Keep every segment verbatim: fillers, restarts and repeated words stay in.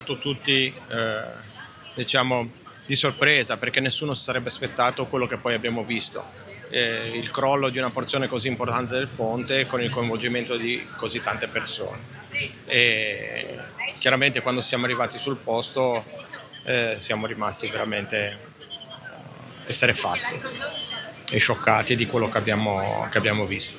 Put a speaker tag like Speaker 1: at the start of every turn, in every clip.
Speaker 1: Tutti eh, diciamo di sorpresa, perché nessuno si sarebbe aspettato quello che poi abbiamo visto, eh, il crollo di una porzione così importante del ponte con il coinvolgimento di così tante persone. E chiaramente quando siamo arrivati sul posto eh, siamo rimasti veramente esterrefatti e scioccati di quello che abbiamo, che abbiamo visto.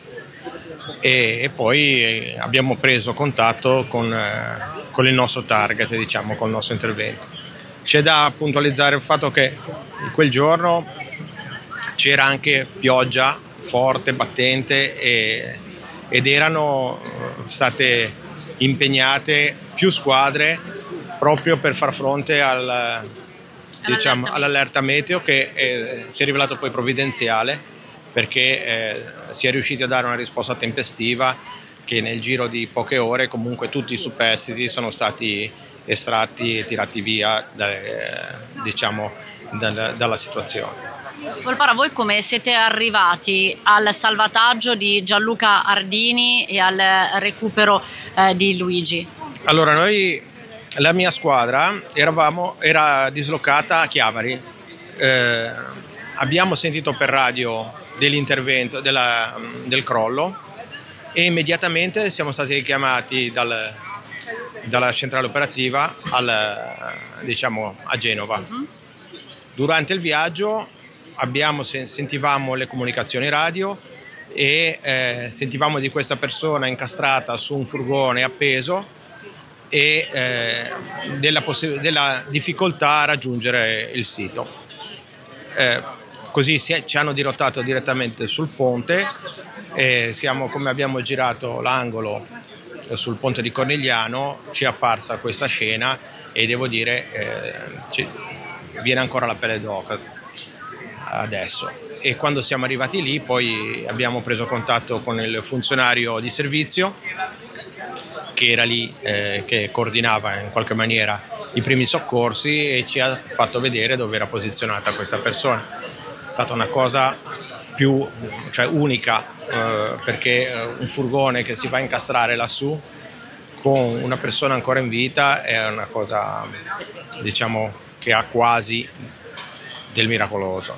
Speaker 1: E, e poi abbiamo preso contatto con, eh, con il nostro target, diciamo, con il nostro intervento. C'è da puntualizzare il fatto che quel giorno c'era anche pioggia forte, battente, e, ed erano state impegnate più squadre proprio per far fronte al, diciamo, all'allerta meteo, che eh, si è rivelato poi provvidenziale, perché eh, si è riusciti a dare una risposta tempestiva, che nel giro di poche ore comunque tutti i superstiti sono stati estratti e tirati via da, eh, diciamo, da, dalla situazione.
Speaker 2: Volpara, voi come siete arrivati al salvataggio di Gianluca Ardini e al recupero eh, di Luigi?
Speaker 1: Allora, noi, la mia squadra, eravamo, era dislocata a Chiavari. Eh, abbiamo sentito per radio dell'intervento, della, del crollo, e immediatamente siamo stati richiamati dal, dalla centrale operativa al, diciamo, a Genova. Uh-huh. Durante il viaggio abbiamo, sentivamo le comunicazioni radio e eh, sentivamo di questa persona incastrata su un furgone appeso e eh, della, possi- della difficoltà a raggiungere il sito. Eh, Così si, ci hanno dirottato direttamente sul ponte, e siamo, come abbiamo girato l'angolo sul ponte di Cornigliano, ci è apparsa questa scena e devo dire eh, ci, viene ancora la pelle d'oca adesso. E quando siamo arrivati lì poi abbiamo preso contatto con il funzionario di servizio che era lì, eh, che coordinava in qualche maniera i primi soccorsi, e ci ha fatto vedere dove era posizionata questa persona. È stata una cosa più, cioè unica, eh, perché un furgone che si va a incastrare lassù con una persona ancora in vita è una cosa, diciamo, che ha quasi del miracoloso.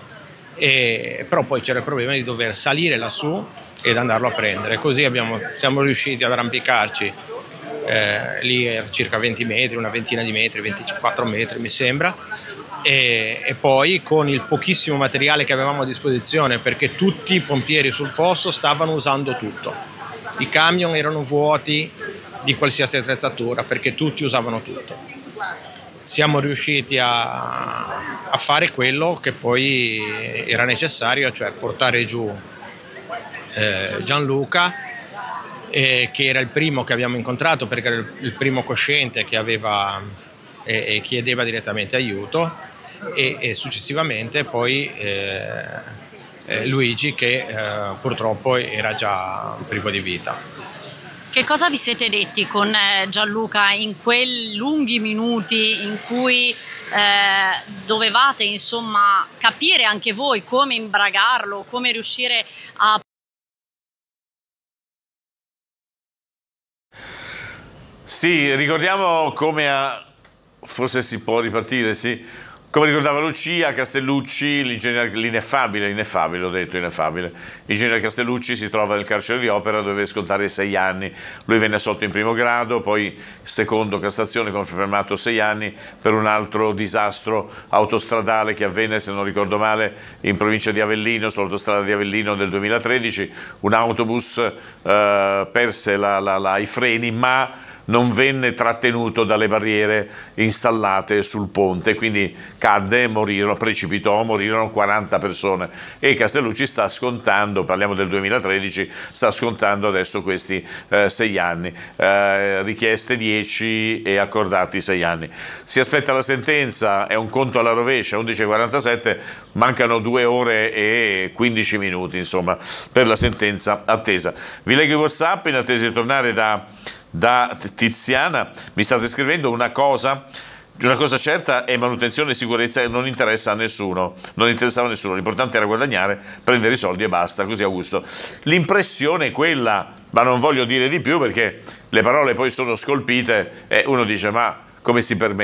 Speaker 1: E, però poi c'era il problema di dover salire lassù ed andarlo a prendere. Così abbiamo, siamo riusciti ad arrampicarci eh, lì a circa venti metri, una ventina di metri, ventiquattro metri mi sembra. E, e poi con il pochissimo materiale che avevamo a disposizione, perché tutti i pompieri sul posto stavano usando tutto, i camion erano vuoti di qualsiasi attrezzatura perché tutti usavano tutto. Siamo riusciti a, a fare quello che poi era necessario, cioè portare giù eh, Gianluca, eh, che era il primo che abbiamo incontrato, perché era il, il primo cosciente che aveva e, e chiedeva direttamente aiuto. E, e successivamente poi eh, eh, Luigi, che eh, purtroppo era già privo di vita.
Speaker 2: Che cosa vi siete detti con eh, Gianluca in quei lunghi minuti in cui eh, dovevate insomma capire anche voi come imbragarlo, come riuscire a...
Speaker 3: Sì, ricordiamo come a... forse si può ripartire, sì. Come ricordava Lucia, Castellucci, l'ingegnere, l'ineffabile, ineffabile, l'ho detto, ineffabile, l'ingegnere Castellucci si trova nel carcere di Opera dove deve scontare sei anni. Lui venne assolto in primo grado, poi secondo Cassazione, confermato sei anni per un altro disastro autostradale che avvenne, se non ricordo male, in provincia di Avellino, sull'autostrada di Avellino del duemilatredici. Un autobus eh, perse la, la, la, i freni, ma non venne trattenuto dalle barriere installate sul ponte, quindi cadde, morirono, precipitò, morirono quaranta persone, e Castellucci sta scontando, parliamo del duemilatredici, sta scontando adesso questi eh, sei anni, eh, richieste dieci e accordati sei anni. Si aspetta la sentenza, è un conto alla rovescia, undici e quarantasette, mancano due ore e quindici minuti insomma per la sentenza attesa. Vi leggo i WhatsApp in attesa di tornare da Da Tiziana. Mi state scrivendo una cosa, una cosa certa è manutenzione e sicurezza, non interessa a nessuno, non interessava a nessuno, l'importante era guadagnare, prendere i soldi e basta, così a gusto. L'impressione è quella, ma non voglio dire di più perché le parole poi sono scolpite e uno dice ma come si permette